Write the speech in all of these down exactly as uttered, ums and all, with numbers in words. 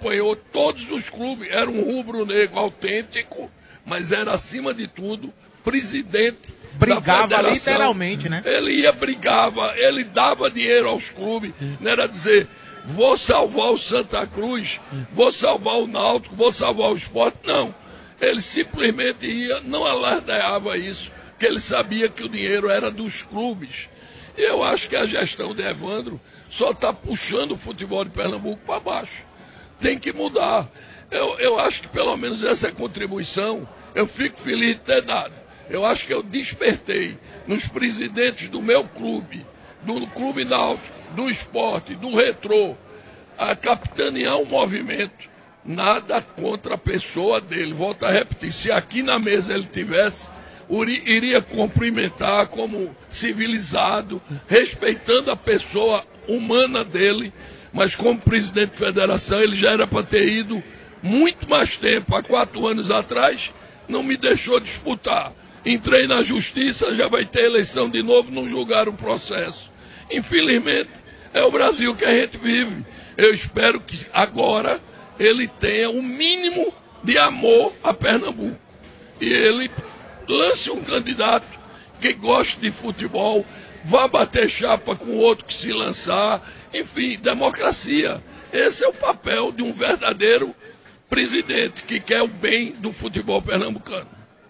acompanhou todos os clubes, era um rubro-negro autêntico, mas era, acima de tudo, presidente brigava da federação. Literalmente, né? Ele ia, brigava, ele dava dinheiro aos clubes, não era dizer, vou salvar o Santa Cruz, vou salvar o Náutico, vou salvar o Sport, não. Ele simplesmente ia, não alardeava isso, porque ele sabia que o dinheiro era dos clubes. E eu acho que a gestão de Evandro só está puxando o futebol de Pernambuco para baixo. Tem que mudar. Eu, eu acho que pelo menos essa contribuição, eu fico feliz de ter dado. Eu acho que eu despertei nos presidentes do meu clube, do Clube Náutico, do Sport, do Retrô, a capitanear um movimento. Nada contra a pessoa dele. Volto a repetir, se aqui na mesa ele tivesse, iria cumprimentar como civilizado, respeitando a pessoa humana dele, mas como presidente de federação ele já era para ter ido muito mais tempo. Há quatro anos atrás não me deixou disputar. Entrei na justiça, já vai ter eleição de novo, não julgaram o processo. Infelizmente, é o Brasil que a gente vive. Eu espero que agora ele tenha o mínimo de amor a Pernambuco. E ele lance um candidato que goste de futebol, vá bater chapa com outro que se lançar. Enfim, democracia. Esse é o papel de um verdadeiro presidente que quer o bem do futebol pernambucano.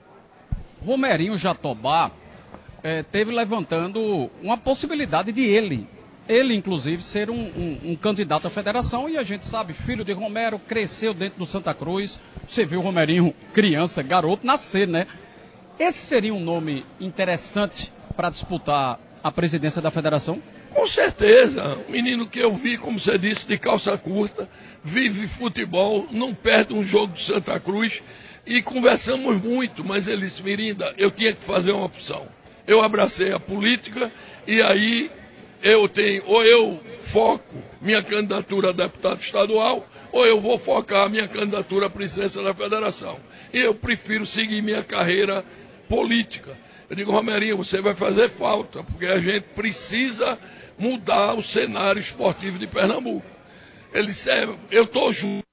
Romerinho Jatobá eh, teve levantando uma possibilidade de ele, ele inclusive ser um, um, um candidato à federação, e a gente sabe, filho de Romero, cresceu dentro do Santa Cruz, você viu o Romerinho criança, garoto, nascer, né? Esse seria um nome interessante para disputar a presidência da federação? Com certeza, um menino que eu vi, como você disse, de calça curta, vive futebol, não perde um jogo de Santa Cruz, e conversamos muito, mas ele disse, Mirinda, eu tinha que fazer uma opção. Eu abracei a política e aí eu tenho, ou eu foco minha candidatura a deputado estadual, ou eu vou focar minha candidatura à presidência da federação. E eu prefiro seguir minha carreira política. Eu digo, Romerinho, você vai fazer falta, porque a gente precisa mudar o cenário esportivo de Pernambuco. Ele disse, é, eu estou junto,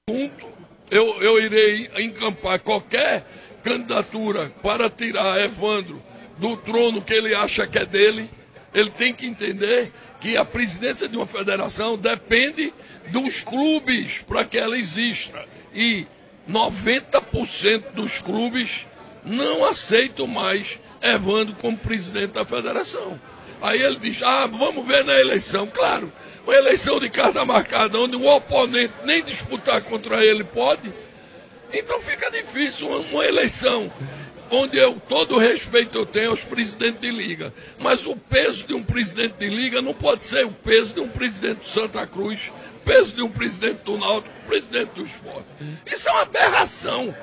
eu, eu irei encampar qualquer candidatura para tirar Evandro do trono que ele acha que é dele. Ele tem que entender que a presidência de uma federação depende dos clubes para que ela exista. E noventa por cento dos clubes não aceitam mais Evandro como presidente da federação. Aí ele diz, ah, vamos ver na eleição. Claro, uma eleição de carta marcada, onde o oponente nem disputar contra ele pode. Então fica difícil uma, uma eleição onde eu, todo o respeito eu tenho aos presidentes de liga. Mas o peso de um presidente de liga não pode ser o peso de um presidente do Santa Cruz, o peso de um presidente do Náutico, presidente do Sport. Isso é uma aberração.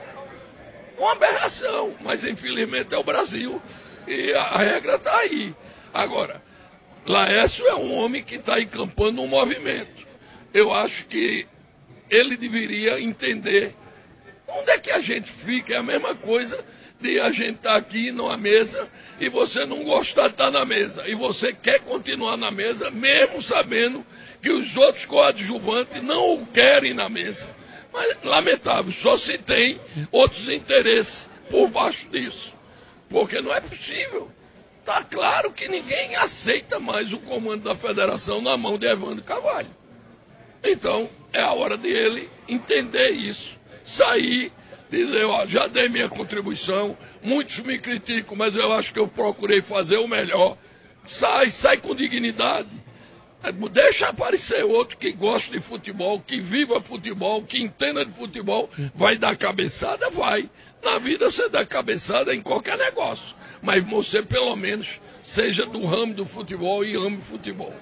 Uma aberração. Mas infelizmente é o Brasil e a, a regra está aí. Agora, Laércio é um homem que está encampando um movimento. Eu acho que ele deveria entender onde é que a gente fica. É a mesma coisa de a gente estar tá aqui numa mesa e você não gostar de estar na mesa. E você quer continuar na mesa, mesmo sabendo que os outros coadjuvantes não o querem na mesa. Mas, lamentável, só se tem outros interesses por baixo disso. Porque não é possível. Está claro que ninguém aceita mais o comando da federação na mão de Evandro Carvalho. Então, é a hora de ele entender isso. Sair, dizer, ó, já dei minha contribuição, muitos me criticam, mas eu acho que eu procurei fazer o melhor. Sai, sai com dignidade. Deixa aparecer outro que gosta de futebol, que viva futebol, que entenda de futebol, vai dar cabeçada, vai. Na vida você dá cabeçada em qualquer negócio, mas você pelo menos seja do ramo do futebol e ame o futebol.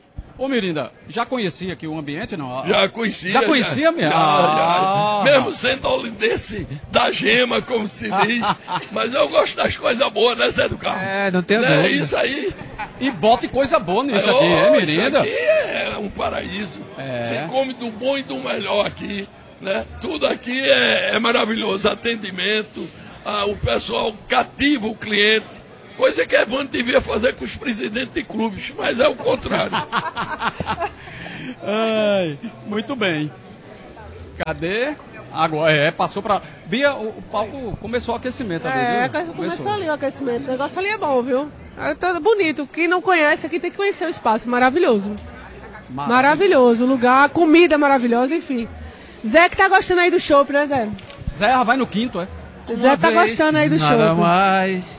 Ô Mirinda, já conhecia aqui o ambiente, não? Já conhecia. Já conhecia já, mesmo? Já, ah. já. Mesmo sendo olindense da gema, como se diz. Mas eu gosto das coisas boas, né, Zé do Carro? É, não tem né? dúvida. Isso aí. E bote coisa boa nisso oh, aqui, é, Mirinda? Isso aqui é um paraíso. É. Você come do bom e do melhor aqui, né? Tudo aqui é, é maravilhoso. Atendimento, ah, o pessoal cativa o cliente. Coisa que Evandro devia fazer com os presidentes de clubes, mas é o contrário. Ai, muito bem. Cadê? Agora, é, passou pra... Bia, o, o palco começou o aquecimento. É, viu? começou. começou ali o aquecimento. O negócio ali é bom, viu? É todo bonito. Quem não conhece aqui tem que conhecer o espaço. Maravilhoso. Maravilhoso. Maravilhoso. Lugar, comida maravilhosa, enfim. Zé que tá gostando aí do show, né, Zé? Zé já vai no quinto, é? Zé Uma tá vez, gostando aí do show. Nada mais.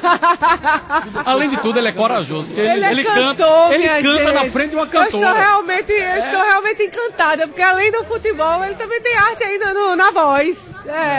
Além de tudo, ele é corajoso. Ele, ele, é ele cantor, canta, ele canta gente. na frente de uma cantora. Eu estou realmente, eu é. estou realmente encantada, porque além do futebol, ele também tem arte ainda no, na voz.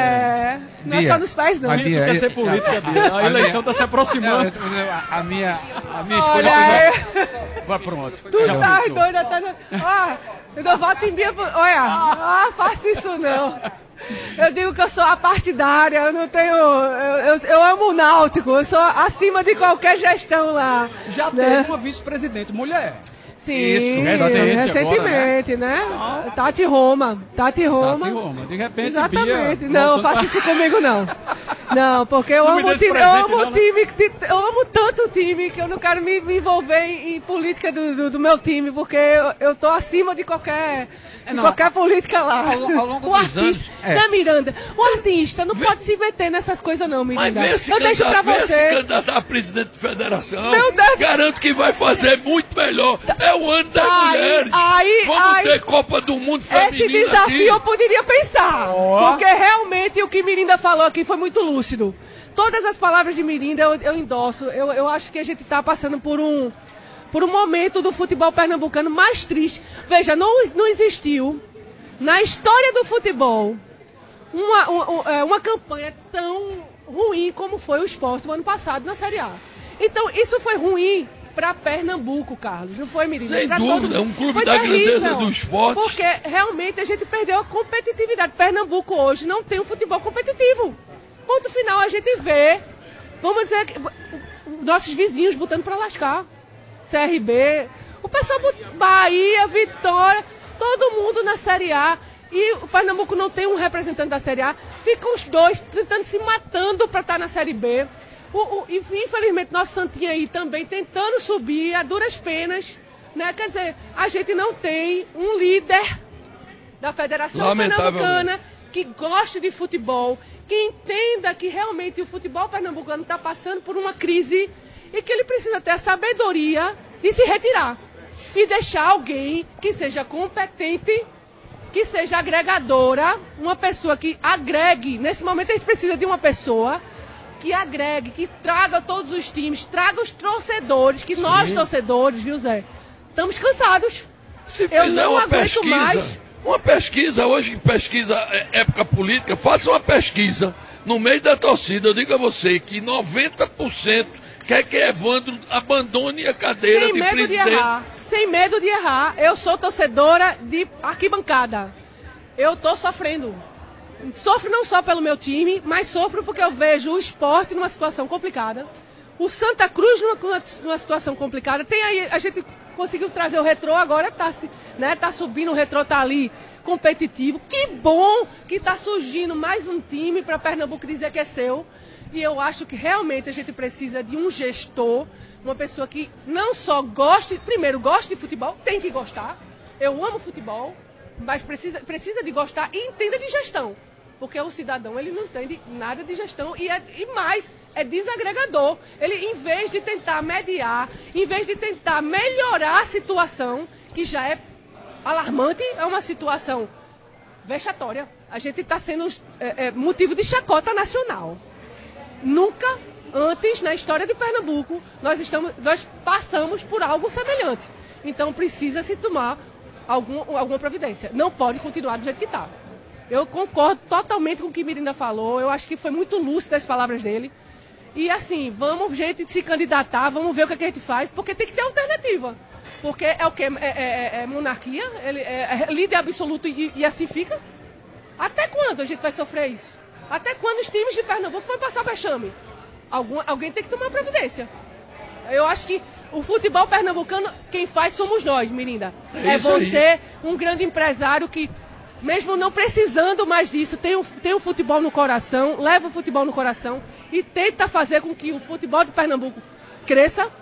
É. Não Bia, é só nos pés, não. A Bia, tu quer ser política, Bia. A eleição está se aproximando. A minha, a minha escolha Olha, foi... Vai pronto. Tu tá doida, tá... Ah, eu não voto em Bia... Olha, ah, faça isso não. Eu digo que eu sou apartidária, eu não tenho. Eu, eu, eu amo o Náutico, eu sou acima de qualquer gestão lá. Já né? teve uma vice-presidente mulher. Sim, Isso, recente recentemente, agora, né? né? Ah. Tati Roma. Tati Roma. Tati Roma. De repente, exatamente. Bia, não, faça isso comigo, não. Não, porque eu não amo o time, presente, eu amo não, time, né? Eu amo tanto o time que eu não quero me, me envolver em, em política do, do, do meu time, porque eu, eu tô acima de qualquer. De não, qualquer política lá. Ao, ao longo o dos artista, anos, é. né, Miranda? O artista não vê, pode se meter nessas coisas, não, Miranda. Mas vê se eu deixo pra você. se candidatar a presidente de federação. Meu Deus. Garanto que vai fazer muito melhor. É o ano das aí, mulheres. Aí, Vamos aí, ter Copa do Mundo feminina. Esse desafio aqui. eu poderia pensar. Oh. Porque realmente o que Mirinda falou aqui foi muito lúcido. Todas as palavras de Mirinda eu, eu endosso. Eu, eu acho que a gente está passando por um, por um momento do futebol pernambucano mais triste. Veja, não, não existiu na história do futebol uma, uma, uma campanha tão ruim como foi o Sport no ano passado na Série A. Então, isso foi ruim para Pernambuco, Carlos. Não foi, Mirinda? Sem pra dúvida, todo... um clube foi da terrível, grandeza do esporte. Porque realmente a gente perdeu a competitividade. Pernambuco hoje não tem um futebol competitivo. Ponto final, a gente vê, vamos dizer, que nossos vizinhos botando para lascar. C R B, o pessoal, Bahia, Vitória, todo mundo na Série A. E o Pernambuco não tem um representante da Série A. Ficam os dois tentando se matando para estar na Série B. O, o, infelizmente, nosso Santinho aí também tentando subir a duras penas. Né? Quer dizer, a gente não tem um líder da Federação Pernambucana que goste de futebol, que entenda que realmente o futebol pernambucano está passando por uma crise e que ele precisa ter a sabedoria de se retirar e deixar alguém que seja competente, que seja agregadora, uma pessoa que agregue. Nesse momento a gente precisa de uma pessoa que agregue, que traga todos os times, traga os torcedores, que Sim. nós torcedores, viu, Zé, estamos cansados. Se Eu fizer não uma aguento pesquisa, mais. uma pesquisa, hoje pesquisa época política, faça uma pesquisa no meio da torcida. Eu digo a você que noventa por cento quer que Evandro abandone a cadeira Sem de medo presidente. De errar. Sem medo de errar, eu sou torcedora de arquibancada. Eu estou sofrendo. Sofro não só pelo meu time, mas sofro porque eu vejo o Sport numa situação complicada. O Santa Cruz numa, numa situação complicada. Tem aí, a gente conseguiu trazer o Retrô, agora está né, tá subindo, o Retrô está ali competitivo. Que bom que está surgindo mais um time para Pernambuco dizer que é seu. E eu acho que realmente a gente precisa de um gestor, uma pessoa que não só goste, primeiro goste de futebol, tem que gostar. Eu amo futebol, mas precisa, precisa de gostar e entenda de gestão. Porque o cidadão, ele não entende nada de gestão e, é, e mais, é desagregador. Ele, em vez de tentar mediar, em vez de tentar melhorar a situação, que já é alarmante, é uma situação vexatória. A gente está sendo é, é, motivo de chacota nacional. Nunca antes, na história de Pernambuco, nós, estamos, nós passamos por algo semelhante. Então, precisa se tomar algum, alguma providência. Não pode continuar do jeito que está. Eu concordo totalmente com o que Mirinda falou. Eu acho que foi muito lúcido as palavras dele. E assim, vamos, gente, se candidatar, vamos ver o que, é que a gente faz, porque tem que ter alternativa. Porque é o quê? É, é, é monarquia, ele é, é líder absoluto e, e assim fica. Até quando a gente vai sofrer isso? Até quando os times de Pernambuco vão passar vexame? Algum, alguém tem que tomar providência. Eu acho que o futebol pernambucano, quem faz somos nós, Mirinda. É, é você, aí. Um grande empresário que, mesmo não precisando mais disso, tem o, tem o futebol no coração, leva o futebol no coração e tenta fazer com que o futebol de Pernambuco cresça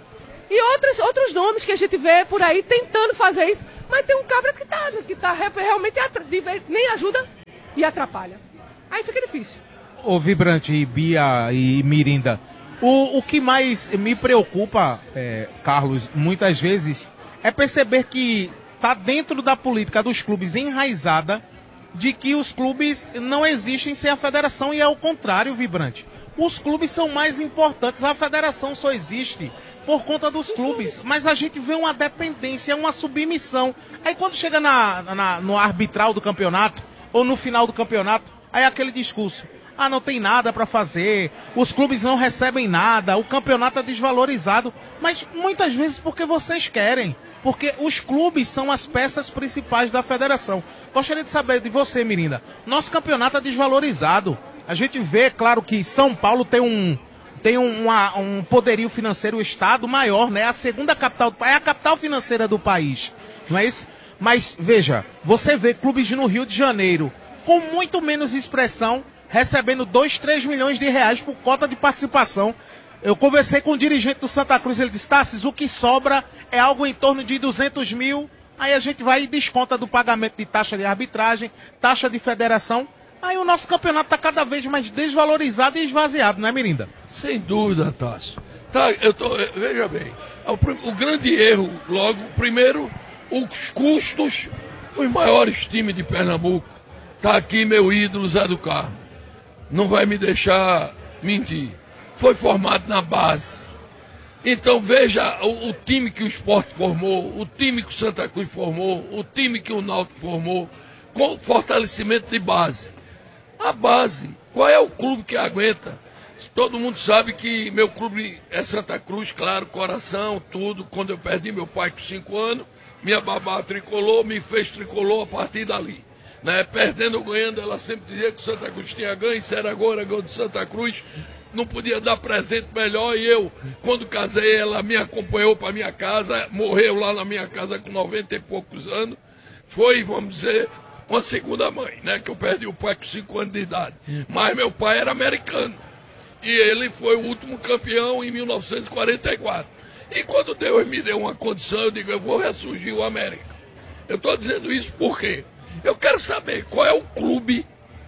E outros, outros nomes que a gente vê por aí tentando fazer isso, mas tem um cabra que tá, que tá realmente nem ajuda e atrapalha. Aí fica difícil. Ô Vibrante, Bia e Mirinda, o, o que mais me preocupa, é, Carlos, muitas vezes, é perceber que tá dentro da política dos clubes enraizada de que os clubes não existem sem a federação, e é o contrário, Vibrante. Os clubes são mais importantes, a federação só existe por conta dos clubes, mas a gente vê uma dependência, uma submissão. Aí quando chega na, na, no arbitral do campeonato, ou no final do campeonato, aí é aquele discurso: ah, não tem nada para fazer, os clubes não recebem nada, o campeonato é desvalorizado. Mas muitas vezes porque vocês querem, porque os clubes são as peças principais da federação. Gostaria de saber de você, Mirinda, nosso campeonato é desvalorizado. A gente vê, claro, que São Paulo tem um, tem um, uma, um poderio financeiro, o estado maior, né? A segunda capital do país, é a capital financeira do país, não é isso? Mas, veja, você vê clubes no Rio de Janeiro com muito menos expressão, recebendo dois, três milhões de reais por cota de participação. Eu conversei com o dirigente do Santa Cruz, ele disse: Tassis, o que sobra é algo em torno de duzentos mil, aí a gente vai e desconta do pagamento de taxa de arbitragem, taxa de federação. Aí o nosso campeonato está cada vez mais desvalorizado e esvaziado, não é, Mirinda? Sem dúvida, Tássio. Tá, eu tô, veja bem, o, o grande erro, logo, primeiro, os custos, os maiores times de Pernambuco. Está aqui meu ídolo, Zé do Carmo. Não vai me deixar mentir. Foi formado na base. Então veja o, o time que o Sport formou, o time que o Santa Cruz formou, o time que o Náutico formou, com fortalecimento de base. A base, qual é o clube que aguenta? Todo mundo sabe que meu clube é Santa Cruz, claro, coração, tudo. Quando eu perdi meu pai com cinco anos, minha babá tricolor, me fez tricolor a partir dali. Né? Perdendo ou ganhando, ela sempre dizia que o Santa Cruz tinha ganho, se era gol, era gol de Santa Cruz. Não podia dar presente melhor, e eu, quando casei, ela me acompanhou para minha casa, morreu lá na minha casa com noventa e poucos anos. Foi, vamos dizer, uma segunda mãe, né? Que eu perdi o pai com cinco anos de idade. Mas meu pai era americano. E ele foi o último campeão em mil novecentos e quarenta e quatro. E quando Deus me deu uma condição, eu digo, eu vou ressurgir o América. Eu estou dizendo isso porque eu quero saber qual é o clube,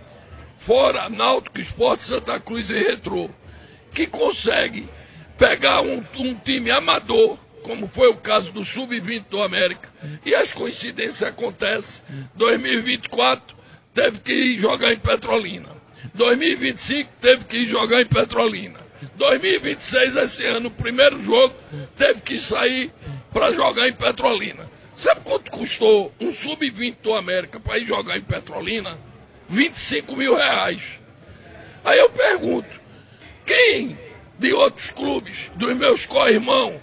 fora Náutico, Sport, Santa Cruz e Retrô, que consegue pegar um, um time amador, como foi o caso do sub vinte do América, e as coincidências acontecem. dois mil e vinte e quatro teve que ir jogar em Petrolina. dois mil e vinte e cinco teve que ir jogar em Petrolina. dois mil e vinte e seis, esse ano, o primeiro jogo, teve que sair para jogar em Petrolina. Sabe quanto custou um sub vinte do América para ir jogar em Petrolina? vinte e cinco mil reais. Aí eu pergunto, quem de outros clubes, dos meus co-irmãos,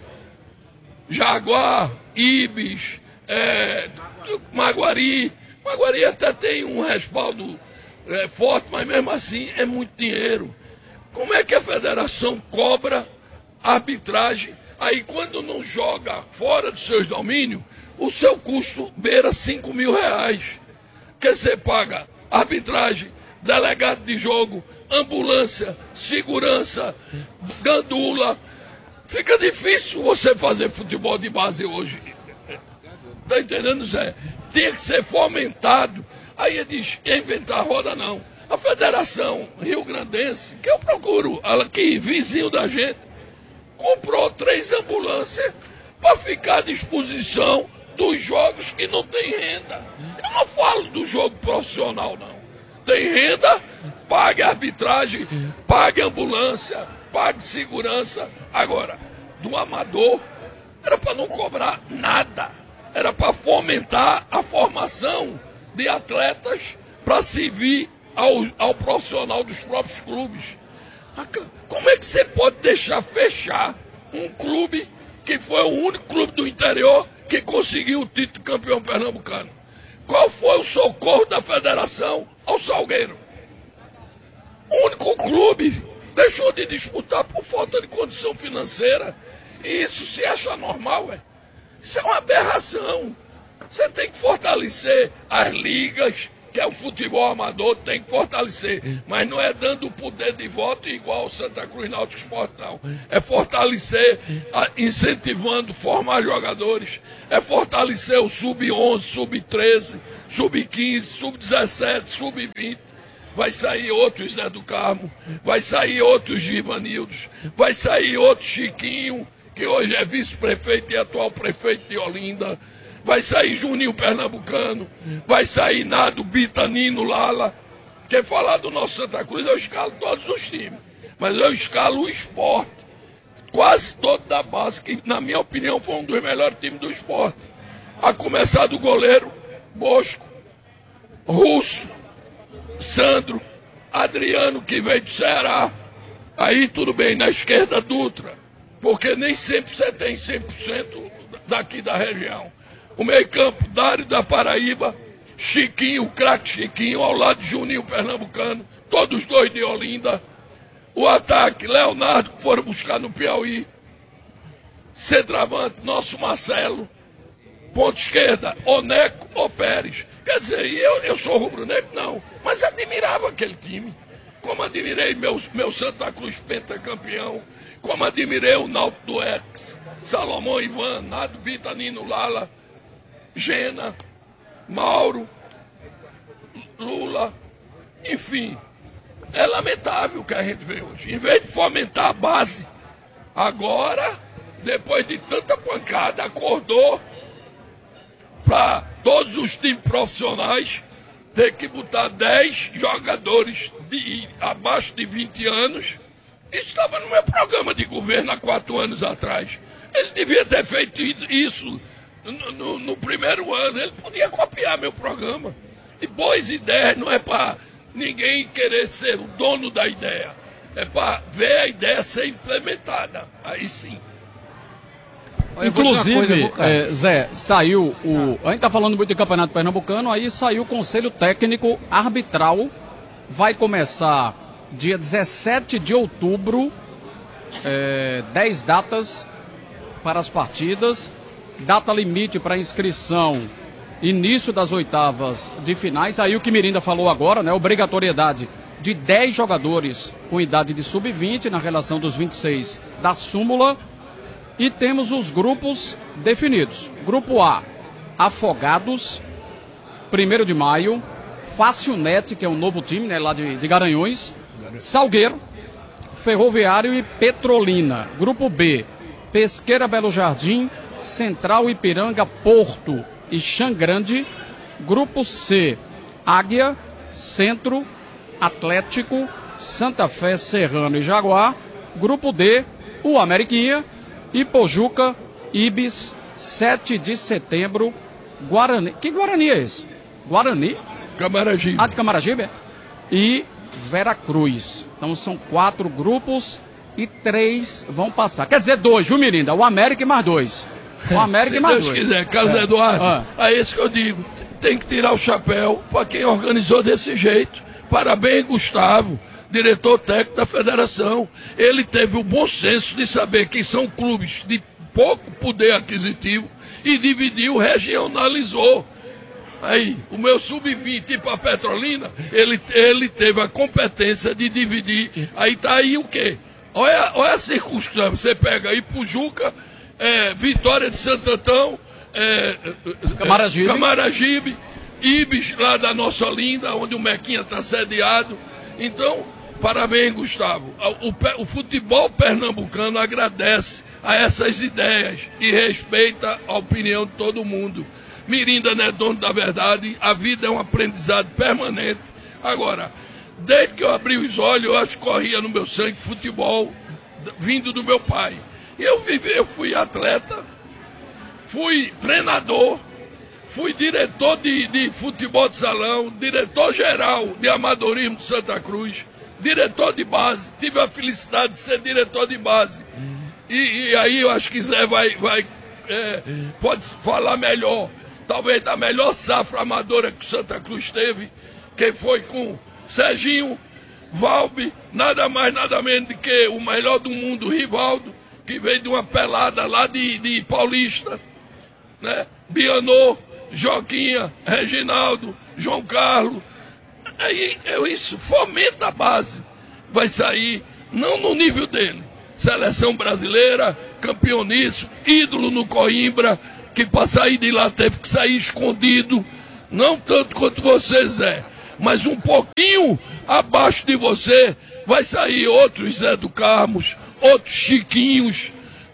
Jaguar, Ibis, é, Maguari, Maguari até tem um respaldo é, forte, mas mesmo assim é muito dinheiro. Como é que a federação cobra arbitragem? Aí quando não joga fora dos seus domínios, o seu custo beira cinco mil reais. Que você paga arbitragem, delegado de jogo, ambulância, segurança, gandula. Fica difícil você fazer futebol de base hoje. Tá entendendo, Zé? Tinha que ser fomentado. Aí ele diz, inventar roda não. A Federação Rio Grandense, que eu procuro aqui, vizinho da gente, comprou três ambulâncias para ficar à disposição dos jogos que não tem renda. Eu não falo do jogo profissional, não. Tem renda, pague arbitragem, pague ambulância, pague segurança. Agora, do amador, era para não cobrar nada. Era para fomentar a formação de atletas para servir ao, ao profissional dos próprios clubes. Como é que você pode deixar fechar um clube que foi o único clube do interior que conseguiu o título de campeão pernambucano? Qual foi o socorro da federação ao Salgueiro? O único clube deixou de disputar por falta de condição financeira. E isso se acha normal, é? Isso é uma aberração. Você tem que fortalecer as ligas que é o futebol amador, tem que fortalecer. Mas não é dando o poder de voto igual o Santa Cruz Náutico Sport, não. É fortalecer, incentivando, formar jogadores. É fortalecer o sub onze, sub treze, sub quinze, sub dezessete, sub vinte. Vai sair outro Zé do Carmo, vai sair outro Givanildos, vai sair outro Chiquinho, que hoje é vice-prefeito e atual prefeito de Olinda. Vai sair Juninho Pernambucano, vai sair Nado, Bitanino, Lala. Quem falar do nosso Santa Cruz, eu escalo todos os times. Mas eu escalo o esporte, quase todo da base, que na minha opinião foi um dos melhores times do esporte. A começar do goleiro, Bosco, Russo, Sandro, Adriano, que veio do Ceará. Aí tudo bem, na esquerda Dutra, porque nem sempre você tem cem por cento daqui da região. O meio campo, Dário da Paraíba, Chiquinho, o craque Chiquinho, ao lado de Juninho Pernambucano, todos dois de Olinda. O ataque, Leonardo, que foram buscar no Piauí. Centroavante, nosso Marcelo. Ponto esquerda, Oneco ou Pérez. Quer dizer, eu, eu sou rubro-negro? Não, mas admirava aquele time. Como admirei meu, meu Santa Cruz pentacampeão, como admirei o Náutico do Ex, Salomão Ivan, Nado, Bitanino, Lala, Gena, Mauro, Lula, enfim. É lamentável o que a gente vê hoje. Em vez de fomentar a base, agora, depois de tanta pancada, acordou para todos os times profissionais ter que botar dez jogadores de abaixo de vinte anos. Isso estava no meu programa de governo há quatro anos atrás. Ele devia ter feito isso no, no, no primeiro ano. Ele podia copiar meu programa. E boas ideias não é para ninguém querer ser o dono da ideia. É para ver a ideia ser implementada. Aí sim. Inclusive, coisa, é, Zé, saiu o... A gente está falando muito de Campeonato Pernambucano, aí saiu o Conselho Técnico Arbitral. Vai começar dia dezessete de outubro, é, dez datas para as partidas, data limite para inscrição, início das oitavas de finais. Aí o que Mirinda falou agora, né, obrigatoriedade de dez jogadores com idade de sub vinte na relação dos vinte e seis da súmula. E temos os grupos definidos. Grupo A, Afogados, primeiro de maio, Facilnet, que é um novo time, né, lá de, de Garanhuns, Salgueiro, Ferroviário e Petrolina. Grupo B, Pesqueira Belo Jardim, Central Ipiranga, Porto e Xangrande. Grupo C, Águia, Centro, Atlético, Santa Fé, Serrano e Jaguar. Grupo D, o Ameriquinha, Ipojuca, Ibis, sete de setembro, Guarani. Que Guarani é esse? Guarani? Camaragibe. Ah, de Camaragibe? E Veracruz. Então são quatro grupos e três vão passar. Quer dizer, dois, viu, Mirinda? O América e mais dois. O América e mais Deus dois. Se quiser, Carlos é. Eduardo, ah. é isso que eu digo. Tem que tirar o chapéu para quem organizou desse jeito. Parabéns, Gustavo, diretor técnico da federação. Ele teve o bom senso de saber que são clubes de pouco poder aquisitivo e dividiu, regionalizou. Aí, o meu sub vinte para a Petrolina, ele, ele teve a competência de dividir. Aí tá aí o quê? Olha, olha a circunstância. Você pega aí Pujuca, é, Vitória de Santo Antão, é, Camaragibe. Camaragibe, Ibis, lá da nossa Olinda, onde o Mequinha está sediado. Então, parabéns, Gustavo. O, o, o futebol pernambucano agradece a essas ideias e respeita a opinião de todo mundo. Mirinda não é dono da verdade, a vida é um aprendizado permanente. Agora, desde que eu abri os olhos, eu acho que corria no meu sangue futebol, vindo do meu pai. Eu, vivi, eu fui atleta, fui treinador, fui diretor de, de futebol de salão, diretor-geral de amadorismo de Santa Cruz, diretor de base, tive a felicidade de ser diretor de base. E, e aí eu acho que Zé vai, vai é, pode falar melhor, talvez da melhor safra amadora que o Santa Cruz teve, que foi com Serginho, Valbe, nada mais, nada menos do que o melhor do mundo, Rivaldo, que veio de uma pelada lá de, de Paulista, né? Bianô, Joquinha, Reginaldo, João Carlos. Aí é isso, fomenta a base. Vai sair, não no nível dele. Seleção brasileira, campeoníssimo, ídolo no Coimbra, que para sair de lá teve que sair escondido. Não tanto quanto você, Zé, mas um pouquinho abaixo de você vai sair outros Zé do Carmos, outros Chiquinhos,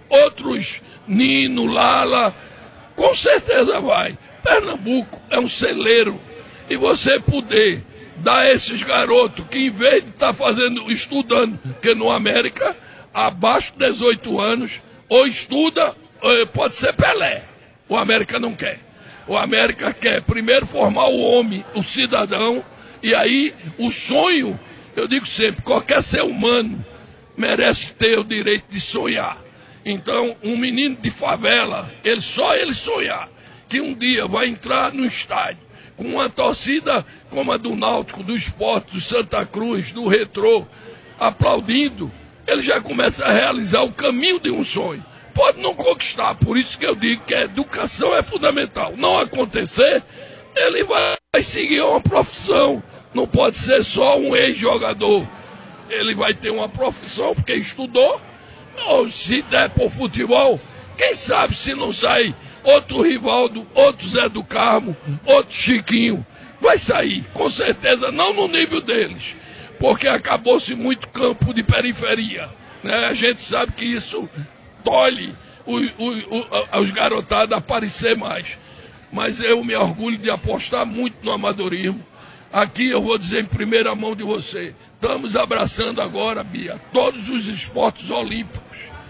outros Nino, Lala. Com certeza vai. Pernambuco é um celeiro. E você poder dar a esses garotos que, em vez de estar tá fazendo, estudando, porque no América, abaixo de dezoito anos, ou estuda, ou pode ser Pelé. O América não quer. O América quer primeiro formar o homem, o cidadão, e aí o sonho, eu digo sempre, qualquer ser humano merece ter o direito de sonhar. Então, um menino de favela, ele só ele sonhar que um dia vai entrar no estádio com uma torcida como a do Náutico, do Sport, do Santa Cruz, do Retrô, aplaudindo, ele já começa a realizar o caminho de um sonho. Pode não conquistar, por isso que eu digo que a educação é fundamental. Não acontecer, ele vai seguir uma profissão, não pode ser só um ex-jogador. Ele vai ter uma profissão porque estudou, ou se der por futebol, quem sabe se não sai outro Rivaldo, outro Zé do Carmo, outro Chiquinho, vai sair, com certeza não no nível deles, porque acabou-se muito campo de periferia, né? A gente sabe que isso tolhe o, o, o, os garotados a aparecer mais, mas eu me orgulho de apostar muito no amadorismo. Aqui eu vou dizer em primeira mão de você, estamos abraçando agora, Bia, todos os esportes olímpicos.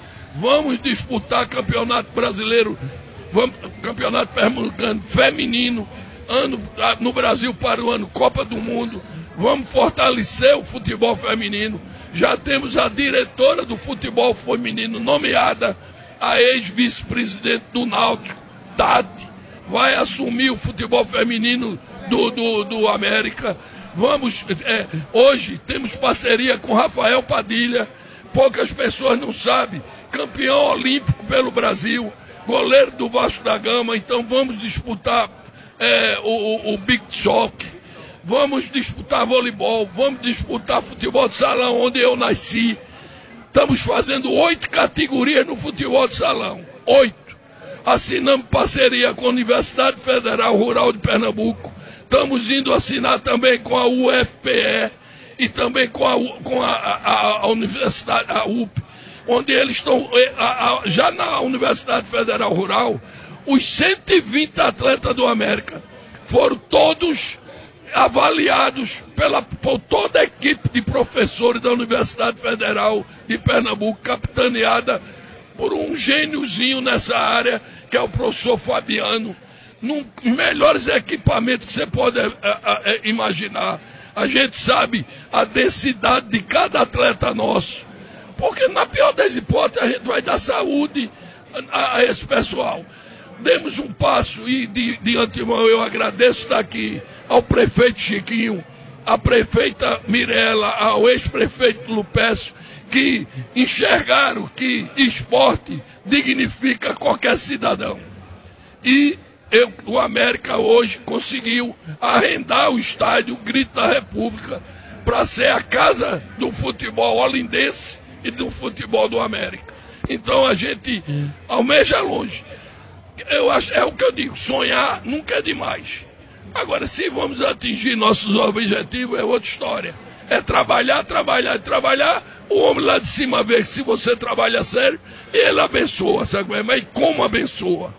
Vamos disputar campeonato brasileiro, vamos, campeonato pernambucano feminino, ano, no Brasil para o ano Copa do Mundo. Vamos fortalecer o futebol feminino. Já temos a diretora do futebol feminino nomeada, a ex-vice-presidente do Náutico, Tati, vai assumir o futebol feminino do, do, do América. Vamos, é, hoje temos parceria com Rafael Padilha, poucas pessoas não sabem, campeão olímpico pelo Brasil, goleiro do Vasco da Gama. Então vamos disputar é, o, o, o Big Sock, vamos disputar voleibol, vamos disputar futebol de salão, onde eu nasci. Estamos fazendo oito categorias no futebol de salão, oito. Assinamos parceria com a Universidade Federal Rural de Pernambuco. Estamos indo assinar também com a U F P E e também com a, com a, a, a Universidade, a U P, onde eles estão, a, a, já na Universidade Federal Rural, os cento e vinte atletas do América foram todos avaliados pela, por toda a equipe de professores da Universidade Federal de Pernambuco, capitaneada por um gêniozinho nessa área, que é o professor Fabiano, nos melhores equipamentos que você pode a, a, a, imaginar. A gente sabe a densidade de cada atleta nosso, porque na pior das hipóteses a gente vai dar saúde a, a esse pessoal. Demos um passo e de, de antemão eu agradeço daqui ao prefeito Chiquinho, à prefeita Mirela, ao ex-prefeito Lupécio, que enxergaram que esporte dignifica qualquer cidadão. E eu, o América hoje conseguiu arrendar o estádio Grito da República para ser a casa do futebol olindense e do futebol do América. Então a gente almeja longe. Eu acho, é o que eu digo, sonhar nunca é demais. Agora, se vamos atingir nossos objetivos, é outra história. É trabalhar, trabalhar e trabalhar. O homem lá de cima vê que se você trabalha sério, ele abençoa, sabe? Mas como abençoa?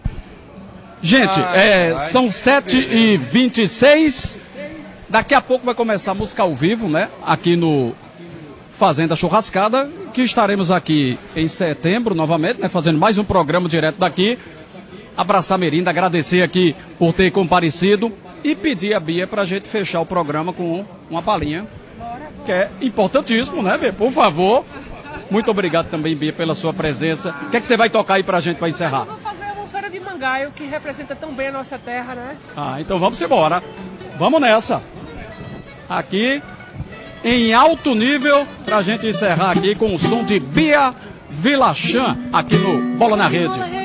Gente, é, são sete e vinte e seis. Daqui a pouco vai começar a música ao vivo, né? Aqui no Fazenda Churrascada, que estaremos aqui em setembro novamente, né? Fazendo mais um programa direto daqui. Abraçar a Mirinda, agradecer aqui por ter comparecido e pedir a Bia para a gente fechar o programa com uma balinha, que é importantíssimo, né, Bia? Por favor. Muito obrigado também, Bia, pela sua presença. O que é que você vai tocar aí para a gente para encerrar? Eu vou fazer uma feira de mangaio que representa tão bem a nossa terra, né? Ah, então vamos embora. Vamos nessa. Aqui, em alto nível, para a gente encerrar aqui com o som de Bia Vilachan, aqui no Bola na Rede.